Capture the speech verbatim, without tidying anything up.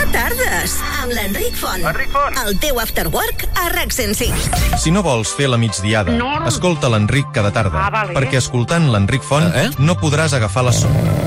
tardes, amb l'Enric Font. Enric Font. El teu after work a RAC cent cinc. Si no vols fer la migdiada, No. escolta l'Enric cada tarda, Ah, vale. perquè escoltant l'Enric Font Eh? no podràs agafar la son.